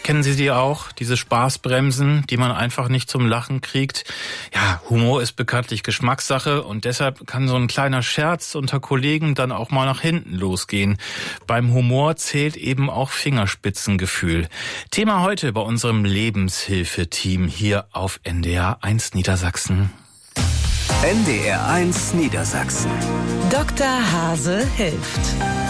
Kennen Sie die auch? Diese Spaßbremsen, die man einfach nicht zum Lachen kriegt? Ja, Humor ist bekanntlich Geschmackssache und deshalb kann so ein kleiner Scherz unter Kollegen dann auch mal nach hinten losgehen. Beim Humor zählt eben auch Fingerspitzengefühl. Thema heute bei unserem Lebenshilfe-Team hier auf NDR 1 Niedersachsen. NDR 1 Niedersachsen. Dr. Hase hilft.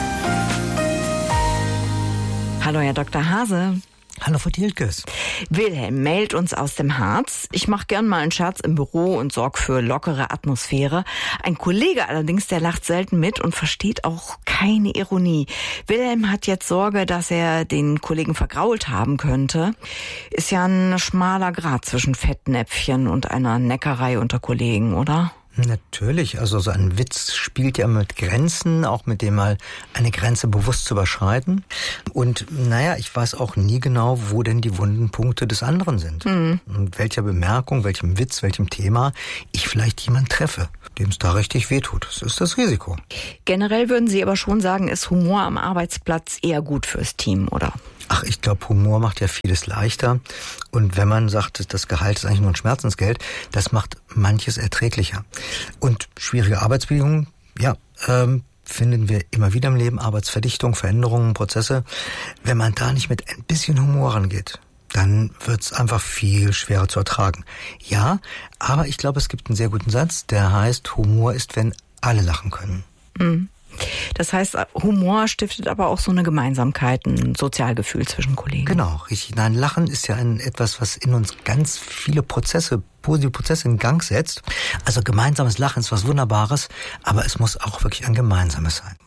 Hallo, Herr Dr. Hase. Hallo, Frau Thielkes. Wilhelm meldet uns aus dem Harz. Ich mache gern mal einen Scherz im Büro und sorge für lockere Atmosphäre. Ein Kollege allerdings, der lacht selten mit und versteht auch keine Ironie. Wilhelm hat jetzt Sorge, dass er den Kollegen vergrault haben könnte. Ist ja ein schmaler Grat zwischen Fettnäpfchen und einer Neckerei unter Kollegen, oder? Natürlich, also so ein Witz spielt ja mit Grenzen, auch mit dem mal eine Grenze bewusst zu überschreiten. Und ich weiß auch nie genau, wo denn die wunden Punkte des anderen sind. Und welcher Bemerkung, welchem Witz, welchem Thema ich vielleicht jemand treffe, dem es da richtig wehtut. Das ist das Risiko. Generell würden Sie aber schon sagen, ist Humor am Arbeitsplatz eher gut fürs Team, oder? Ach, ich glaube, Humor macht ja vieles leichter. Und wenn man sagt, das Gehalt ist eigentlich nur ein Schmerzensgeld, das macht manches erträglicher. Und schwierige Arbeitsbedingungen, finden wir immer wieder im Leben. Arbeitsverdichtung, Veränderungen, Prozesse. Wenn man da nicht mit ein bisschen Humor rangeht, dann wird's einfach viel schwerer zu ertragen. Ja, aber ich glaube, es gibt einen sehr guten Satz, der heißt, Humor ist, wenn alle lachen können. Das heißt, Humor stiftet aber auch so eine Gemeinsamkeit, ein Sozialgefühl zwischen Kollegen. Genau, richtig. Nein, Lachen ist ja etwas, was in uns ganz viele positive Prozesse in Gang setzt. Also gemeinsames Lachen ist was Wunderbares, aber es muss auch wirklich ein gemeinsames sein.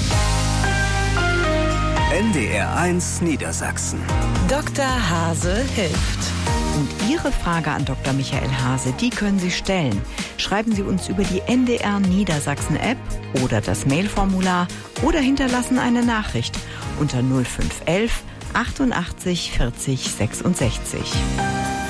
NDR 1 Niedersachsen. Dr. Hase hilft. Und Ihre Frage an Dr. Michael Hase, die können Sie stellen. Schreiben Sie uns über die NDR Niedersachsen App oder das Mailformular oder hinterlassen eine Nachricht unter 0511 88 40 66.